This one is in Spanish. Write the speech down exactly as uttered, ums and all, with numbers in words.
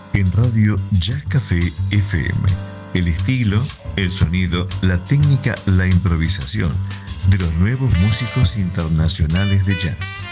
en Radio Jazz Café F M. El estilo, el sonido, la técnica, la improvisación de los nuevos músicos internacionales de jazz.